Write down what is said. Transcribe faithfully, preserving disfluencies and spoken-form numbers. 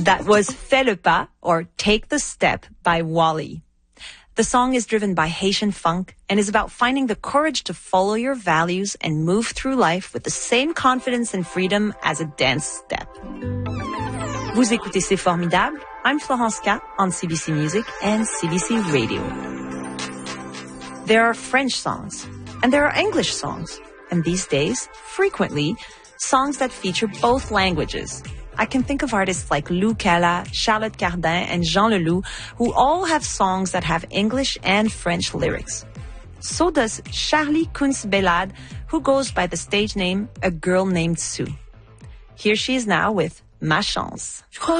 That was Fais le pas, or Take the Step by Wally. The song is driven by Haitian funk and is about finding the courage to follow your values and move through life with the same confidence and freedom as a dance step. Vous écoutez C'est Formidable. I'm Florence K on C B C Music and C B C Radio. There are French songs and there are English songs, and these days, frequently, songs that feature both languages. I can think of artists like Lou Cala, Charlotte Cardin, and Jean Leloup, who all have songs that have English and French lyrics. So does Charlie Kunz-Belade, who goes by the stage name A Girl Named Sue. Here she is now with Ma Chance.